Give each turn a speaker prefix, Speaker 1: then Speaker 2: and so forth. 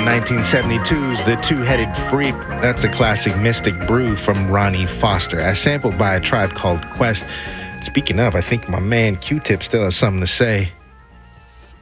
Speaker 1: 1972's The Two-Headed Freak. That's a classic Mystic Brew from Ronnie Foster, as sampled by A Tribe Called Quest. Speaking of, I think my man Q-Tip still has something to say.